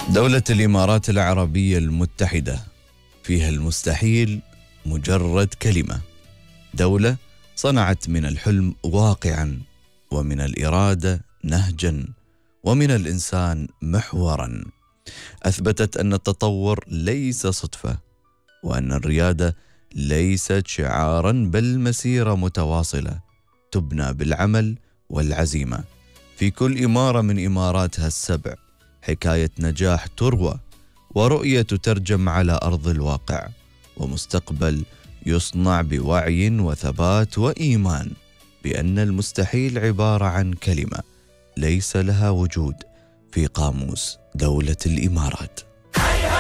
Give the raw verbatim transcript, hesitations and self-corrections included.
دولة الإمارات العربية المتحدة فيها المستحيل مجرد كلمة. دولة صنعت من الحلم واقعا، ومن الإرادة نهجا، ومن الإنسان محورا. أثبتت أن التطور ليس صدفة، وأن الريادة ليست شعارا بل مسيرة متواصلة تبنى بالعمل والعزيمة. في كل إمارة من إماراتها السبع حكاية نجاح تروى، ورؤية تترجم على أرض الواقع، ومستقبل يصنع بوعي وثبات وإيمان بأن المستحيل عبارة عن كلمة ليس لها وجود في قاموس دولة الإمارات.